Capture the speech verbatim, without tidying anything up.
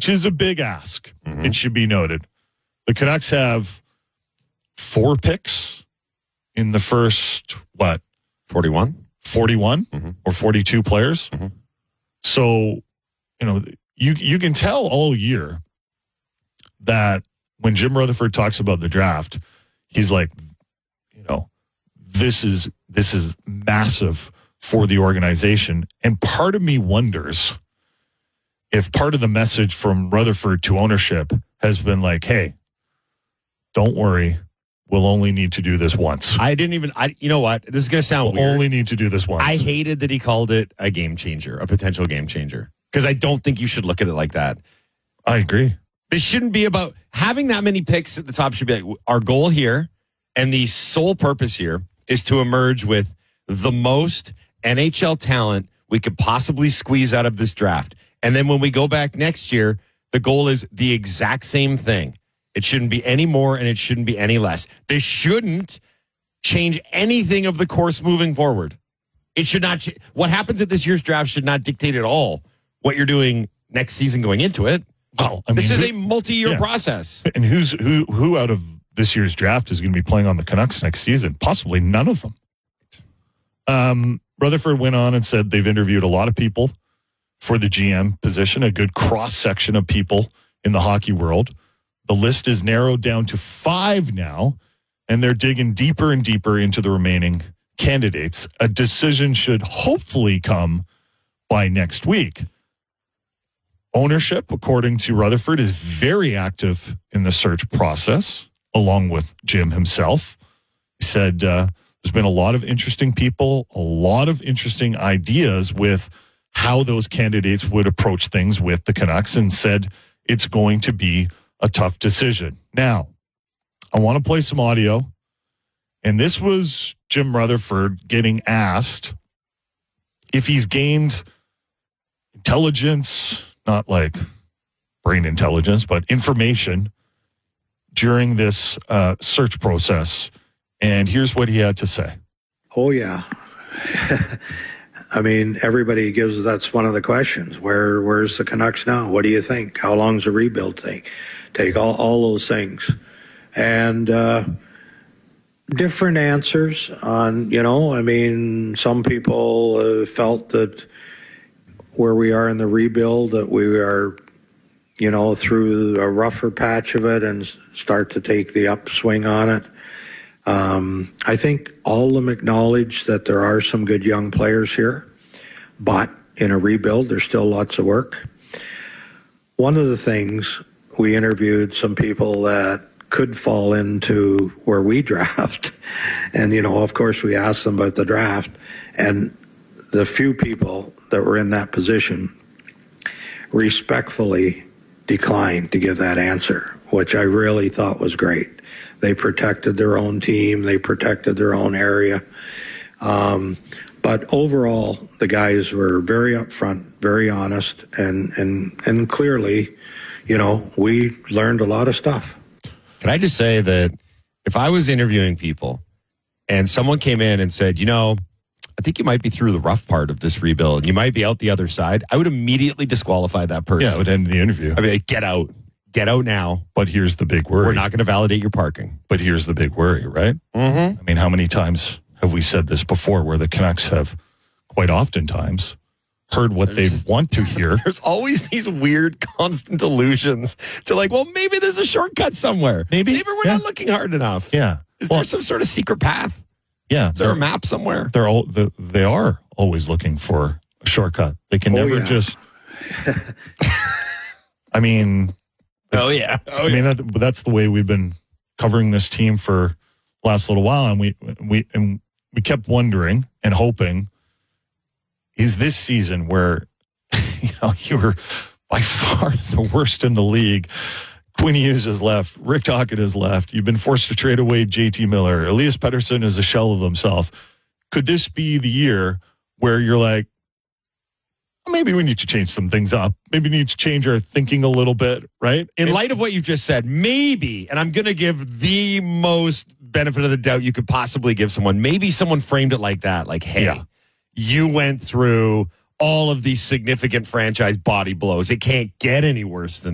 which is a big ask. Mm-hmm. It should be noted. The Canucks have four picks in the first, what? forty-one? forty-one mm-hmm. or forty-two players. Mm-hmm. So, you know, you you can tell all year that when Jim Rutherford talks about the draft, he's like, you know, this is this is massive for the organization. And part of me wonders if part of the message from Rutherford to ownership has been like, hey, don't worry, we'll only need to do this once. I didn't even, I. you know what? This is going to sound we'll weird. only need to do this once. I hated that he called it a game changer, a potential game changer, because I don't think you should look at it like that. I agree. This shouldn't be about having that many picks at the top. Should be like our goal here, and the sole purpose here is to emerge with the most N H L talent we could possibly squeeze out of this draft. And then when we go back next year, the goal is the exact same thing. It shouldn't be any more and it shouldn't be any less. This shouldn't change anything of the course moving forward. It should not. Ch- what happens at this year's draft should not dictate at all what you're doing next season going into it. Well, I mean, this is who, a multi-year yeah. process. And who's who? Who out of this year's draft is going to be playing on the Canucks next season? Possibly none of them. Um, Rutherford went on and said they've interviewed a lot of people for the G M position, a good cross-section of people in the hockey world. The list is narrowed down to five now, and they're digging deeper and deeper into the remaining candidates. A decision should hopefully come by next week. Ownership, according to Rutherford, is very active in the search process, along with Jim himself. He said uh, there's been a lot of interesting people, a lot of interesting ideas with how those candidates would approach things with the Canucks, and said it's going to be a tough decision. Now, I want to play some audio, and this was Jim Rutherford getting asked if he's gained intelligence, not like brain intelligence, but information during this uh, search process. And here's what he had to say. Oh, yeah. I mean, everybody gives, that's one of the questions. Where, where's the Canucks now? What do you think? How long's the rebuild take? Take all, all those things. And uh, different answers on, you know, I mean, some people uh, felt that where we are in the rebuild, that we are, you know, through a rougher patch of it and start to take the upswing on it. Um, I think all of them acknowledge that there are some good young players here, but in a rebuild, there's still lots of work. One of the things, we interviewed some people that could fall into where we draft. And, you know, of course, we asked them about the draft. And the few people that were in that position respectfully declined to give that answer, which I really thought was great. They protected their own team. They protected their own area. Um, but overall, the guys were very upfront, very honest, and, and, and clearly, you know, we learned a lot of stuff. Can I just say that if I was interviewing people and someone came in and said, you know, I think you might be through the rough part of this rebuild, you might be out the other side, I would immediately disqualify that person. Yeah, it would end the interview. I mean, like, get out. Get out now. But here's the big worry. We're not going to validate your parking. But here's the big worry, right? Mm-hmm. I mean, how many times have we said this before, where the Canucks have quite oftentimes heard what they want to hear? There's always these weird, constant allusions to like, well, maybe there's a shortcut somewhere. Maybe. Maybe we're yeah. not looking hard enough. Yeah. Is well, there some sort of secret path? Yeah. Is there a map somewhere? They're all, they are always looking for a shortcut. They can oh, never yeah. just... I mean... Oh, yeah. Oh, I mean, yeah. that, that's the way we've been covering this team for the last little while. And we, we, and we kept wondering and hoping, is this season where, you know, you were by far the worst in the league. Quinn Hughes has left. Rick Tocchet has left. You've been forced to trade away J T Miller. Elias Pettersson is a shell of himself. Could this be the year where you're like, maybe we need to change some things up. Maybe we need to change our thinking a little bit, right? In it, light of what you've just said, maybe, and I'm going to give the most benefit of the doubt you could possibly give someone. Maybe someone framed it like that, like, hey, yeah. you went through all of these significant franchise body blows. It can't get any worse than